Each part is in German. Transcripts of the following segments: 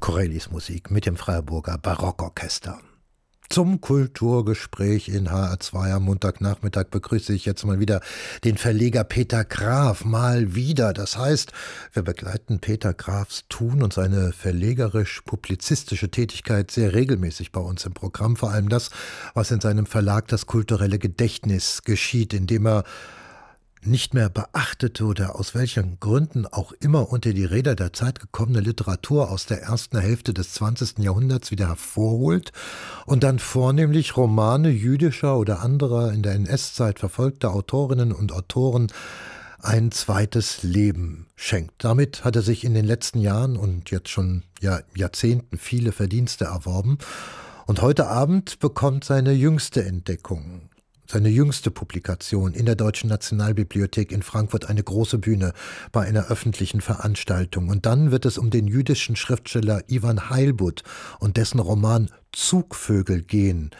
Corellis Musik mit dem Freiburger Barockorchester. Zum Kulturgespräch in HR2 am Montagnachmittag begrüße ich jetzt mal wieder den Verleger Peter Graf. Mal wieder. Das heißt, wir begleiten Peter Grafs Tun und seine verlegerisch-publizistische Tätigkeit sehr regelmäßig bei uns im Programm. Vor allem das, was in seinem Verlag Das kulturelle Gedächtnis geschieht, indem er nicht mehr beachtete oder aus welchen Gründen auch immer unter die Räder der Zeit gekommene Literatur aus der ersten Hälfte des 20. Jahrhunderts wieder hervorholt und dann vornehmlich Romane jüdischer oder anderer in der NS-Zeit verfolgter Autorinnen und Autoren ein zweites Leben schenkt. Damit hat er sich in den letzten Jahren und jetzt schon Jahrzehnten viele Verdienste erworben. Und heute Abend bekommt seine jüngste Entdeckung, seine jüngste Publikation in der Deutschen Nationalbibliothek in Frankfurt eine große Bühne bei einer öffentlichen Veranstaltung. Und dann wird es um den jüdischen Schriftsteller Iwan Heilbut und dessen Roman Zugvögel gehen,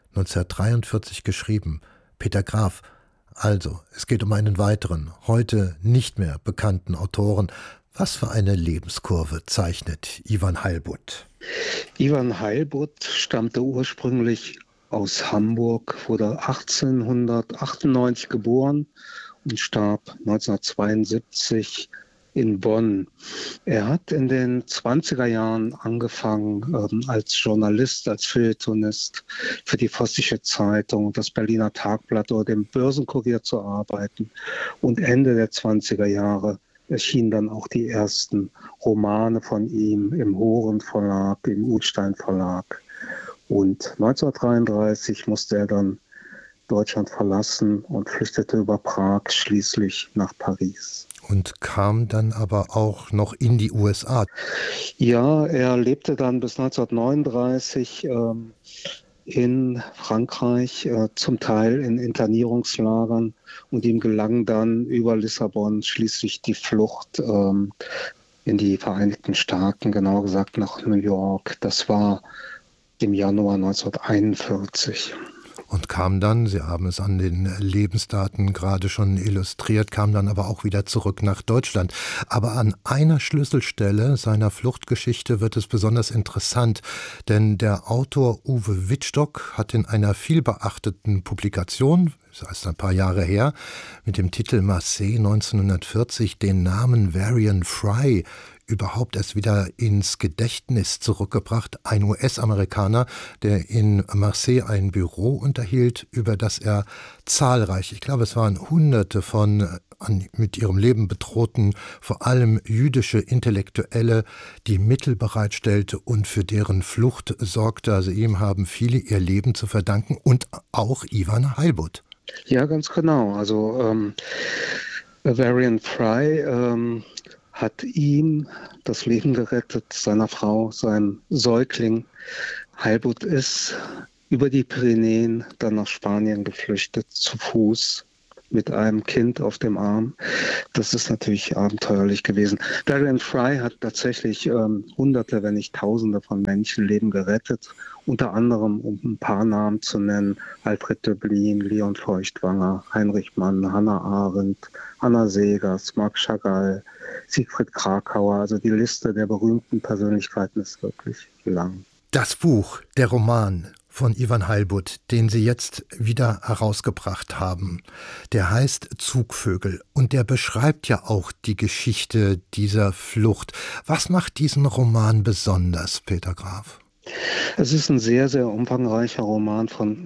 1943 geschrieben. Peter Graf, also, es geht um einen weiteren, heute nicht mehr bekannten Autoren. Was für eine Lebenskurve zeichnet Iwan Heilbut? Iwan Heilbut stammte ursprünglich aus Hamburg, wurde 1898 geboren und starb 1972 in Bonn. Er hat in den 20er Jahren angefangen, als Journalist, als Feuilletonist für die Vossische Zeitung, das Berliner Tagblatt oder den Börsenkurier zu arbeiten. Und Ende der 20er Jahre erschienen dann auch die ersten Romane von ihm im Horen Verlag, im Ullstein Verlag. Und 1933 musste er dann Deutschland verlassen und flüchtete über Prag schließlich nach Paris. Und kam dann aber auch noch in die USA. Ja, er lebte dann bis 1939 in Frankreich, zum Teil in Internierungslagern. Und ihm gelang dann über Lissabon schließlich die Flucht in die Vereinigten Staaten, genauer gesagt nach New York. Das war im Januar 1941. Und kam dann, Sie haben es an den Lebensdaten gerade schon illustriert, kam dann aber auch wieder zurück nach Deutschland. Aber an einer Schlüsselstelle seiner Fluchtgeschichte wird es besonders interessant, denn der Autor Uwe Wittstock hat in einer vielbeachteten Publikation, das ist ein paar Jahre her, mit dem Titel Marseille 1940 den Namen Varian Fry überhaupt erst wieder ins Gedächtnis zurückgebracht. Ein US-Amerikaner, der in Marseille ein Büro unterhielt, über das er zahlreich, ich glaube es waren Hunderte von mit ihrem Leben bedrohten, vor allem jüdische Intellektuelle, die Mittel bereitstellte und für deren Flucht sorgte. Also ihm haben viele ihr Leben zu verdanken und auch Iwan Heilbut. Ja, ganz genau. Also Varian Fry hat ihm das Leben gerettet, seiner Frau, seinem Säugling. Heilbut ist über die Pyrenäen dann nach Spanien geflüchtet, zu Fuß, mit einem Kind auf dem Arm. Das ist natürlich abenteuerlich gewesen. Varian Fry hat tatsächlich Hunderte, wenn nicht Tausende von Menschenleben gerettet. Unter anderem, um ein paar Namen zu nennen, Alfred Döblin, Leon Feuchtwanger, Heinrich Mann, Hannah Arendt, Anna Segers, Marc Chagall, Siegfried Krakauer. Also die Liste der berühmten Persönlichkeiten ist wirklich lang. Das Buch, der Roman von Iwan Heilbut, den Sie jetzt wieder herausgebracht haben, der heißt Zugvögel und der beschreibt ja auch die Geschichte dieser Flucht. Was macht diesen Roman besonders, Peter Graf? Es ist ein sehr, sehr umfangreicher Roman von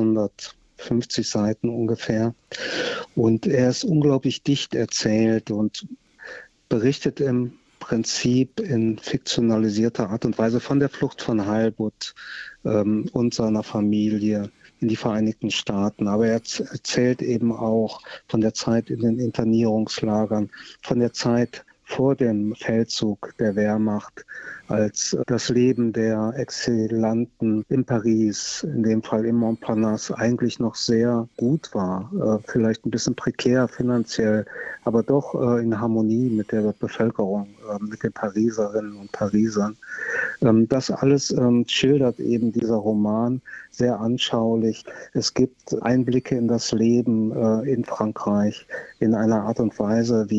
650 Seiten ungefähr. Und er ist unglaublich dicht erzählt und berichtet im Prinzip in fiktionalisierter Art und Weise von der Flucht von Heilbut und seiner Familie in die Vereinigten Staaten. Aber er erzählt eben auch von der Zeit in den Internierungslagern, von der Zeit vor dem Feldzug der Wehrmacht, als das Leben der Exilanten in Paris, in dem Fall in Montparnasse, eigentlich noch sehr gut war. Vielleicht ein bisschen prekär finanziell, aber doch in Harmonie mit der Bevölkerung, mit den Pariserinnen und Parisern. Das alles schildert eben dieser Roman sehr anschaulich. Es gibt Einblicke in das Leben in Frankreich in einer Art und Weise, wie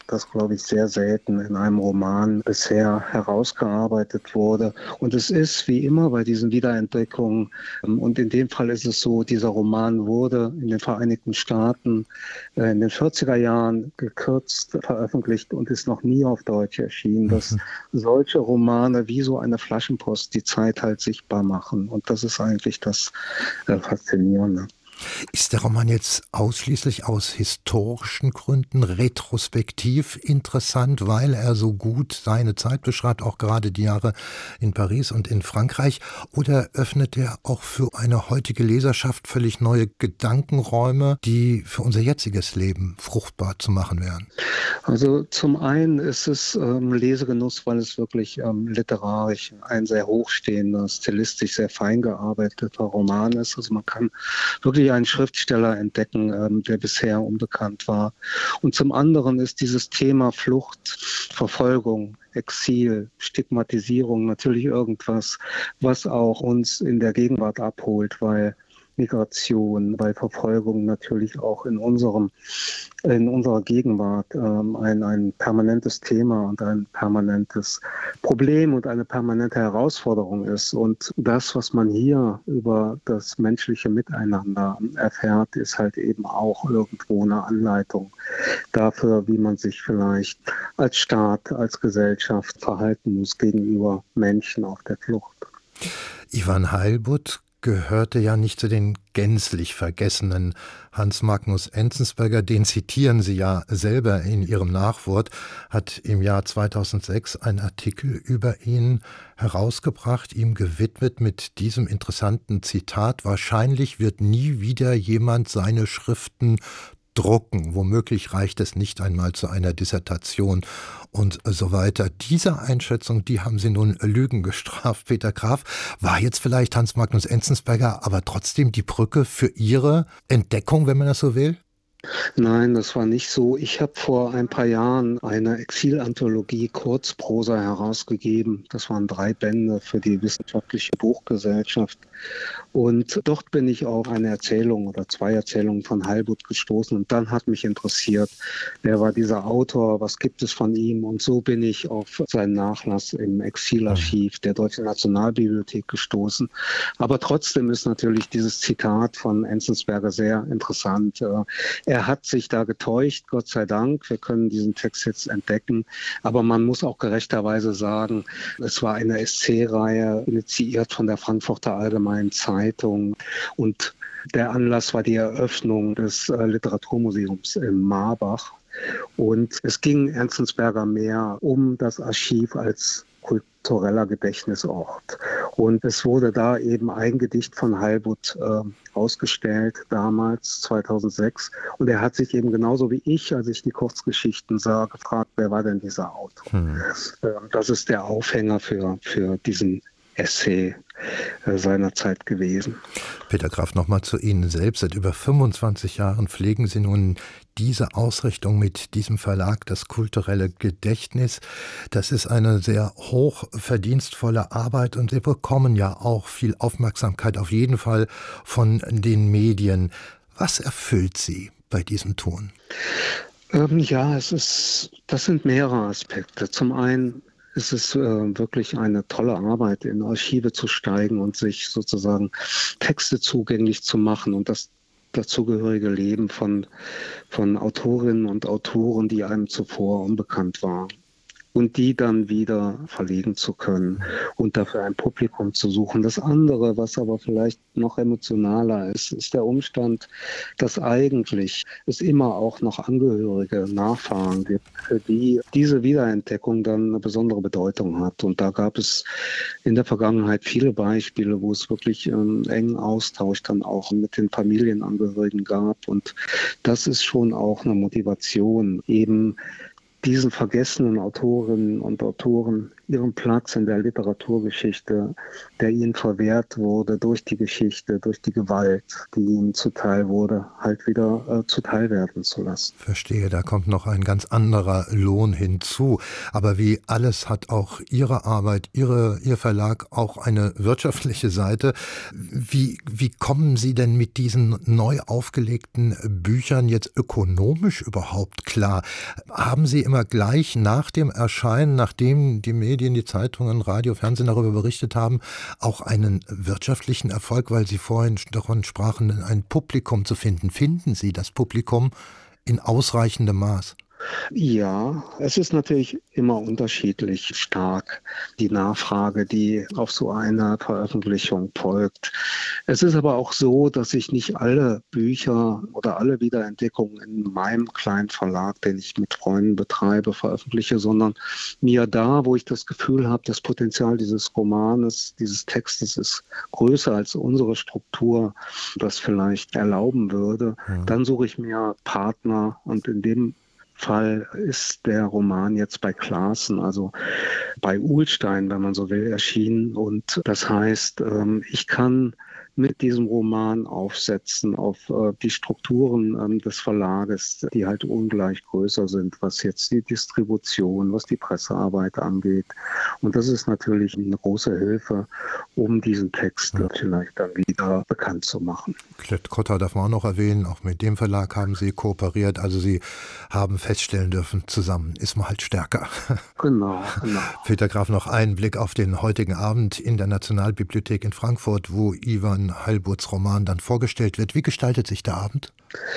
das, glaube ich, sehr selten in einem Roman bisher herausgearbeitet wurde. Und es ist wie immer bei diesen Wiederentdeckungen, und in dem Fall ist es so, dieser Roman wurde in den Vereinigten Staaten in den 40er Jahren gekürzt veröffentlicht und ist noch nie auf Deutsch erschienen, dass solche Romane wie so eine Flaschenpost die Zeit halt sichtbar machen. Und das ist eigentlich das Faszinierende. Ist der Roman jetzt ausschließlich aus historischen Gründen retrospektiv interessant, weil er so gut seine Zeit beschreibt, auch gerade die Jahre in Paris und in Frankreich? Oder öffnet er auch für eine heutige Leserschaft völlig neue Gedankenräume, die für unser jetziges Leben fruchtbar zu machen wären? Also zum einen ist es Lesegenuss, weil es wirklich literarisch ein sehr hochstehender, stilistisch sehr fein gearbeiteter Roman ist. Also man kann wirklich einen Schriftsteller entdecken, der bisher unbekannt war. Und zum anderen ist dieses Thema Flucht, Verfolgung, Exil, Stigmatisierung natürlich irgendwas, was auch uns in der Gegenwart abholt, weil Migration, weil Verfolgung natürlich auch in unserer Gegenwart ein permanentes Thema und ein permanentes Problem und eine permanente Herausforderung ist. Und das, was man hier über das menschliche Miteinander erfährt, ist halt eben auch irgendwo eine Anleitung dafür, wie man sich vielleicht als Staat, als Gesellschaft verhalten muss gegenüber Menschen auf der Flucht. Ivan Heilbutt gehörte ja nicht zu den gänzlich vergessenen. Hans Magnus Enzensberger, den zitieren Sie ja selber in Ihrem Nachwort, hat im Jahr 2006 einen Artikel über ihn herausgebracht, ihm gewidmet mit diesem interessanten Zitat: Wahrscheinlich wird nie wieder jemand seine Schriften drucken. Womöglich reicht es nicht einmal zu einer Dissertation und so weiter. Diese Einschätzung, die haben Sie nun Lügen gestraft, Peter Graf. War jetzt vielleicht Hans Magnus Enzensberger aber trotzdem die Brücke für Ihre Entdeckung, wenn man das so will? Nein, das war nicht so. Ich habe vor ein paar Jahren eine Exilanthologie Kurzprosa herausgegeben. Das waren 3 Bände für die Wissenschaftliche Buchgesellschaft. Und dort bin ich auf eine Erzählung oder 2 Erzählungen von Heilbutt gestoßen. Und dann hat mich interessiert, wer war dieser Autor, was gibt es von ihm? Und so bin ich auf seinen Nachlass im Exilarchiv der Deutschen Nationalbibliothek gestoßen. Aber trotzdem ist natürlich dieses Zitat von Enzensberger sehr interessant. Er hat sich da getäuscht, Gott sei Dank. Wir können diesen Text jetzt entdecken. Aber man muss auch gerechterweise sagen, es war eine Essay-Reihe, initiiert von der Frankfurter Allgemeinen Zeitung. Und der Anlass war die Eröffnung des Literaturmuseums in Marbach. Und es ging Enzensberger mehr um das Archiv als kultureller Gedächtnisort. Und es wurde da eben ein Gedicht von Heilbutt ausgestellt, damals, 2006. Und er hat sich eben genauso wie ich, als ich die Kurzgeschichten sah, gefragt, wer war denn dieser Autor? Das ist der Aufhänger für diesen Essay seiner Zeit gewesen. Peter Graf, nochmal zu Ihnen selbst. Seit über 25 Jahren pflegen Sie nun diese Ausrichtung mit diesem Verlag, das kulturelle Gedächtnis. Das ist eine sehr hochverdienstvolle Arbeit und Sie bekommen ja auch viel Aufmerksamkeit, auf jeden Fall von den Medien. Was erfüllt Sie bei diesem Tun? Das sind mehrere Aspekte. Zum einen ist es wirklich eine tolle Arbeit, in Archive zu steigen und sich sozusagen Texte zugänglich zu machen und das dazugehörige Leben von Autorinnen und Autoren, die einem zuvor unbekannt waren. Und die dann wieder verlegen zu können und dafür ein Publikum zu suchen. Das andere, was aber vielleicht noch emotionaler ist, ist der Umstand, dass eigentlich es immer auch noch Angehörige, Nachfahren gibt, für die diese Wiederentdeckung dann eine besondere Bedeutung hat. Und da gab es in der Vergangenheit viele Beispiele, wo es wirklich engen Austausch dann auch mit den Familienangehörigen gab. Und das ist schon auch eine Motivation, eben diesen vergessenen Autorinnen und Autoren ihren Platz in der Literaturgeschichte, der ihnen verwehrt wurde durch die Geschichte, durch die Gewalt, die ihnen zuteil wurde, halt wieder zuteil werden zu lassen. Verstehe, da kommt noch ein ganz anderer Lohn hinzu. Aber wie alles hat auch Ihre Arbeit, Ihr Verlag auch eine wirtschaftliche Seite. Wie kommen Sie denn mit diesen neu aufgelegten Büchern jetzt ökonomisch überhaupt klar? Haben Sie immer gleich nach dem Erscheinen, nachdem die Medien, die Zeitungen, Radio, Fernsehen darüber berichtet haben, auch einen wirtschaftlichen Erfolg, weil Sie vorhin davon sprachen, ein Publikum zu finden? Finden Sie das Publikum in ausreichendem Maß? Ja, es ist natürlich immer unterschiedlich stark, die Nachfrage, die auf so eine Veröffentlichung folgt. Es ist aber auch so, dass ich nicht alle Bücher oder alle Wiederentdeckungen in meinem kleinen Verlag, den ich mit Freunden betreibe, veröffentliche, sondern mir da, wo ich das Gefühl habe, das Potenzial dieses Romanes, dieses Textes ist größer als unsere Struktur das vielleicht erlauben würde, dann suche ich mir Partner und in dem Fall ist der Roman jetzt bei Classen, also bei Uhlstein, wenn man so will, erschienen. Und das heißt, ich kann mit diesem Roman aufsetzen auf die Strukturen des Verlages, die halt ungleich größer sind, was jetzt die Distribution, was die Pressearbeit angeht. Und das ist natürlich eine große Hilfe, um diesen Text vielleicht dann wieder bekannt zu machen. Klett-Cotta darf man auch noch erwähnen, auch mit dem Verlag haben Sie kooperiert, also Sie haben feststellen dürfen, zusammen ist man halt stärker. Genau. Peter Graf, noch einen Blick auf den heutigen Abend in der Nationalbibliothek in Frankfurt, wo Ivan Heilburts Roman dann vorgestellt wird. Wie gestaltet sich der Abend?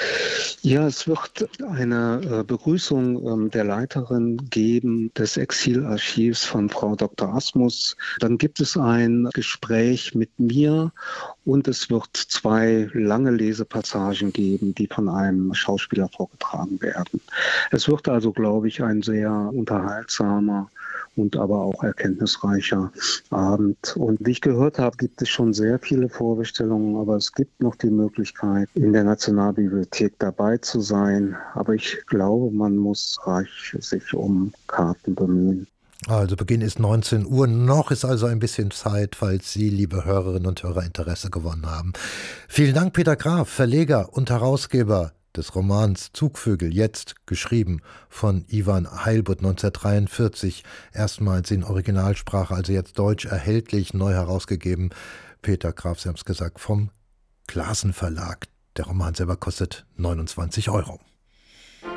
Ja, es wird eine Begrüßung der Leiterin geben des Exilarchivs von Frau Dr. Asmus. Dann gibt es ein Gespräch mit mir und es wird 2 lange Lesepassagen geben, die von einem Schauspieler vorgetragen werden. Es wird also, glaube ich, ein sehr unterhaltsamer und aber auch erkenntnisreicher Abend. Und wie ich gehört habe, gibt es schon sehr viele Vorbestellungen, aber es gibt noch die Möglichkeit, in der Nationalbibliothek dabei zu sein. Aber ich glaube, man muss sich um Karten bemühen. Also Beginn ist 19 Uhr, noch ist also ein bisschen Zeit, falls Sie, liebe Hörerinnen und Hörer, Interesse gewonnen haben. Vielen Dank, Peter Graf, Verleger und Herausgeber des Romans Zugvögel, jetzt geschrieben von Ivan Heilburt 1943, erstmals in Originalsprache, also jetzt deutsch erhältlich, neu herausgegeben. Peter Graf, Sie haben es gesagt, vom Classen Verlag. Der Roman selber kostet 29 €.